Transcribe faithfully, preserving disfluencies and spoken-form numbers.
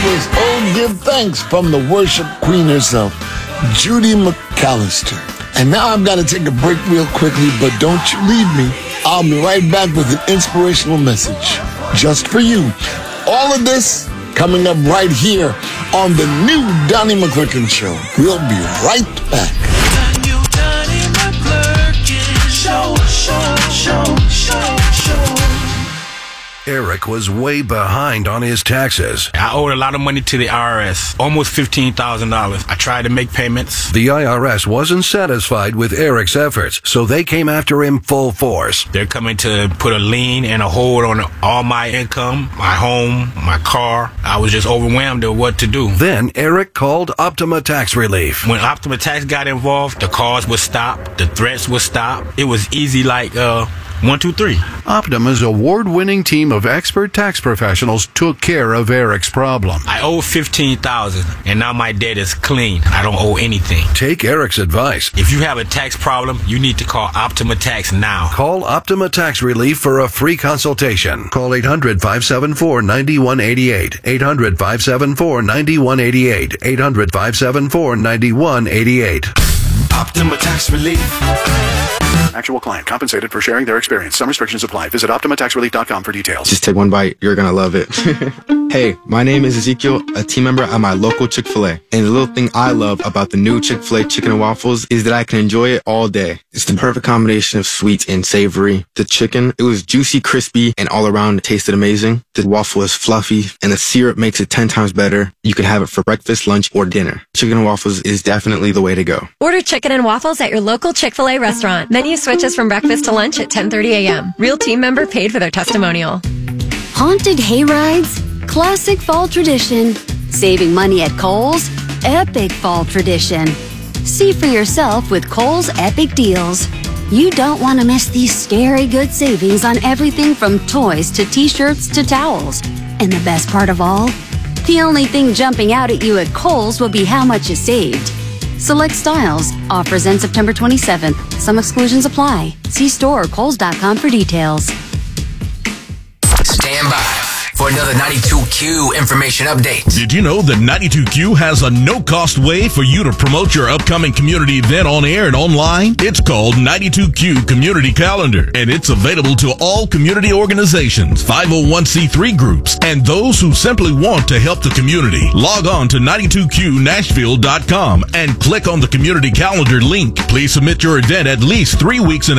was Oh Give Thanks from the worship queen herself, Judy McAllister. And now I've got to take a break real quickly, but don't you leave me. I'll be right back with an inspirational message just for you. All of this coming up right here on the new Donnie McClurkin Show. We'll be right back. The new Donnie McClurkin Show, show, show, show, show. Eric was way behind on his taxes. I owed a lot of money to the I R S, almost fifteen thousand dollars. I tried to make payments. The I R S wasn't satisfied with Eric's efforts, so they came after him full force. They're coming to put a lien and a hold on all my income, my home, my car. I was just overwhelmed at what to do. Then Eric called Optima Tax Relief. When Optima Tax got involved, the calls would stop, the threats would stop. It was easy like, uh... One, two, three. Optima's award-winning team of expert tax professionals took care of Eric's problem. I owe fifteen thousand dollars, and now my debt is clean. I don't owe anything. Take Eric's advice. If you have a tax problem, you need to call Optima Tax now. Call Optima Tax Relief for a free consultation. Call eight hundred, five seven four, nine one eight eight. eight hundred, five seven four, nine one eight eight. eight hundred, five seven four, nine one eight eight. Optima Tax Relief. Actual client compensated for sharing their experience. Some restrictions apply. Visit Optima Tax Relief dot com for details. Just take one bite. You're going to love it. Hey, my name is Ezekiel, a team member at my local Chick-fil-A. And the little thing I love about the new Chick-fil-A chicken and waffles is that I can enjoy it all day. It's the perfect combination of sweet and savory. The chicken, it was juicy, crispy, and all around it tasted amazing. The waffle is fluffy, and the syrup makes it ten times better. You can have it for breakfast, lunch, or dinner. Chicken and waffles is definitely the way to go. Order chicken and waffles at your local Chick-fil-A restaurant. Menu switches from breakfast to lunch at ten thirty a.m. Real team member paid for their testimonial. Haunted hay rides? Classic fall tradition. Saving money at Kohl's? Epic fall tradition. See for yourself with Kohl's Epic Deals. You don't want to miss these scary good savings on everything from toys to t-shirts to towels. And the best part of all? The only thing jumping out at you at Kohl's will be how much you saved. Select styles. Offers end September twenty-seventh. Some exclusions apply. See store or kohls dot com for details. Stand by for another ninety-two Q information update. Did you know that ninety-two Q has a no-cost way for you to promote your upcoming community event on air and online? It's called ninety-two Q Community Calendar, and it's available to all community organizations, five oh one c three groups, and those who simply want to help the community. Log on to ninety-two Q Nashville dot com and click on the Community Calendar link. Please submit your event at least three weeks in